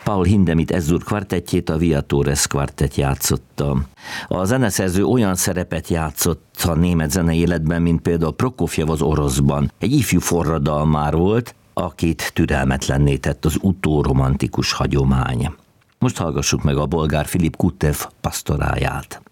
Paul Hindemith Ezur kvartettjét a Viatores kvartett játszotta. A zeneszerző olyan szerepet játszott a német zenei életben, mint például Prokofjev az Oroszban. Egy ifjú forradalmár volt, akit türelmetlenné tett az utóromantikus hagyomány. Most hallgassuk meg a bolgár Filip Kutev pastoráját.